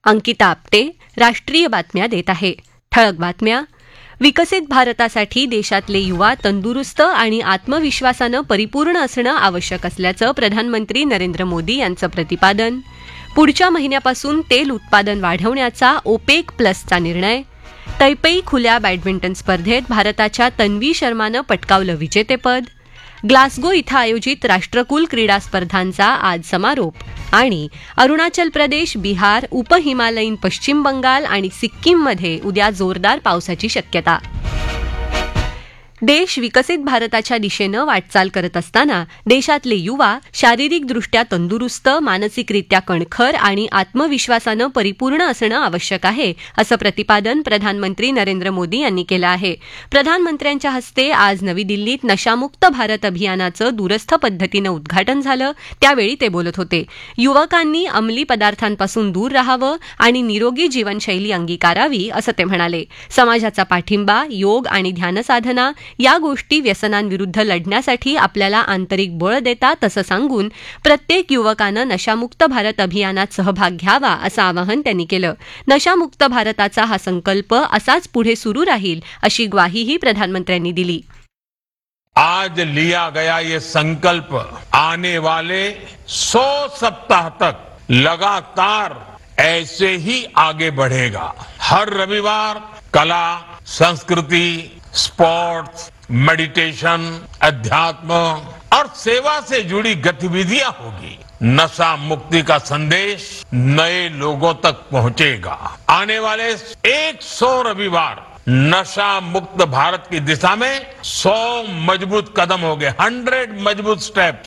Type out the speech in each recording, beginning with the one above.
अंकिता आपटे राष्ट्रीय बातम्या देत आहे. ठळक बातम्या. विकसित भारतासाठी देशातले युवा तंदुरुस्त आणि आत्मविश्वासानं परिपूर्ण असणं आवश्यक असल्याचं प्रधानमंत्री नरेंद्र मोदी यांचं प्रतिपादन. पुढच्या महिन्यापासून तेल उत्पादन वाढवण्याचा ओपेक प्लसचा निर्णय. तैपेई खुल्या बॅडमिंटन स्पर्धेत भारताच्या तन्वी शर्मानं पटकावलं विजेतेपद. ग्लासगो इथं आयोजित राष्ट्रकुल क्रीडा स्पर्धांचा आज समारोप. आणि अरुणाचल प्रदेश, बिहार, उपहिमालयीन पश्चिम बंगाल आणि सिक्कीममध्ये उद्या जोरदार पावसाची शक्यता. देश विकसित भारताच्या दिशेनं वाटचाल करत असताना देशातले युवा शारीरिकदृष्ट्या तंदुरुस्त, मानसिकरित्या कणखर आणि आत्मविश्वासानं परिपूर्ण असणं आवश्यक आहे, असं प्रतिपादन प्रधानमंत्री नरेंद्र मोदी यांनी केलं आहे. प्रधानमंत्र्यांच्या हस्ते आज नवी दिल्लीत नशामुक्त भारत अभियानाचं दूरस्थ पद्धतीनं उद्घाटन झालं. त्यावेळी ते बोलत होते. युवकांनी अंमली पदार्थांपासून दूर राहावं आणि निरोगी जीवनशैली अंगीकारावी, असं ते म्हणाले. समाजाचा पाठिंबा, योग आणि ध्यानसाधना या गोष्टी व्यसनांविरुद्ध लढण्यासाठी आपल्याला आंतरिक बळ देतात, असं सांगून प्रत्येक युवकानं नशामुक्त भारत अभियानात सहभाग घ्यावा, असं आवाहन त्यांनी केलं. नशामुक्त भारताचा हा संकल्प असाच पुढे सुरू राहील, अशी ग्वाहीही प्रधानमंत्र्यांनी दिली. आज लिया गया ये संकल्प आने वाले 100 सप्ताह तक लगातार ऐसे ही आगे बढ़ेगा. हर रविवार कला, संस्कृति, स्पोर्ट्स, मेडिटेशन, अध्यात्म और सेवा से जुड़ी गतिविधियां होगी. नशा मुक्ति का संदेश नए लोगों तक पहुंचेगा. आने वाले 100 रविवार नशा मुक्त भारत की दिशा में 100 मजबूत कदम होंगे. 100 मजबूत स्टेप.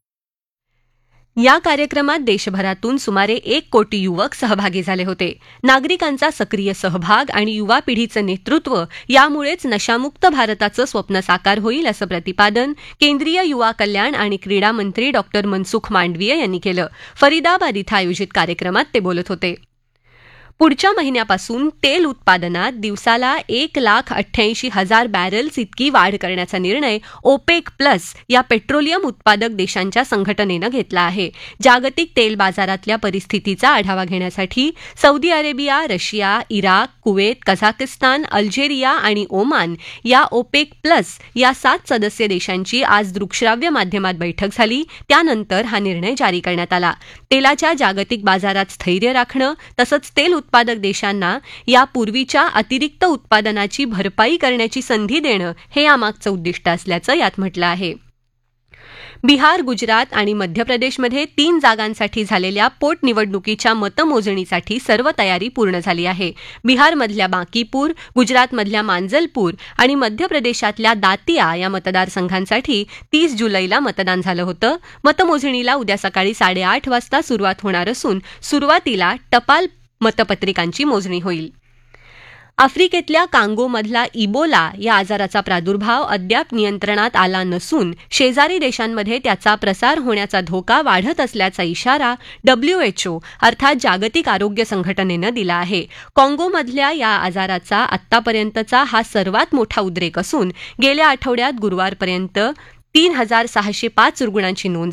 या कार्यक्रमात देशभरातून सुमारे 1 कोटी युवक सहभागी झाले होते. नागरिकांचा सक्रिय सहभाग आणि युवा पिढीचं नेतृत्व यामुळेच नशामुक्त भारताचं स्वप्न साकार होईल, असं प्रतिपादन केंद्रीय युवा कल्याण आणि क्रीडा मंत्री डॉ. मनसुख मांडवीय यांनी केलं. फरीदाबाद इथं आयोजित कार्यक्रमात ते बोलत होते. पुढच्या महिन्यापासून तेल उत्पादनात दिवसाला 1,88,000 बॅरल्स इतकी वाढ करण्याचा निर्णय ओपेक प्लस या पेट्रोलियम उत्पादक देशांच्या संघटनेनं घेतला आहे. जागतिक तेल बाजारातल्या परिस्थितीचा आढावा घेण्यासाठी Saudi Arabia, Russia, Iraq, Kuwait, Kazakhstan, Algeria आणि ओमान या ओपेक प्लस या 7 सदस्य देशांची आज दृकश्राव्य माध्यमात बैठक झाली. त्यानंतर हा निर्णय जारी करण्यात आला. तेलाच्या जागतिक बाजारात स्थैर्य राखणं तसंच तेल उत्पादक देशांना यापूर्वीच्या अतिरिक्त उत्पादनाची भरपाई करण्याची संधी देणं हे यामागचं उद्दिष्ट असल्याचं यात म्हटलं आहे. बिहार, गुजरात आणि मध्य प्रदेशमध्ये 3 जागांसाठी झालेल्या पोटनिवडणुकीच्या मतमोजणीसाठी सर्व तयारी पूर्ण झाली आहे. बिहारमधल्या बांकीपूर, गुजरातमधल्या मांजलपूर आणि मध्य प्रदेशातल्या दातिया या मतदारसंघांसाठी 30 जुलैला मतदान झालं होतं. मतमोजणीला उद्या सकाळी 8:30 वाजता सुरुवात होणार असून सुरुवातीला टपाल मतपत्रिकांची मोजणी होईल. आफ्रिकेतल्या कांगोमधला इबोला या आजाराचा प्रादुर्भाव अद्याप नियंत्रणात आला नसून शेजारी देशांमध्ये त्याचा प्रसार होण्याचा धोका वाढत असल्याचा इशारा WHO अर्थात जागतिक आरोग्य संघटनेनं दिला आहे. काँगोमधल्या या आजाराचा आत्तापर्यंतचा हा सर्वात मोठा उद्रेक असून गेल्या आठवड्यात गुरुवारपर्यंत 3,605 रुग्णांची नोंद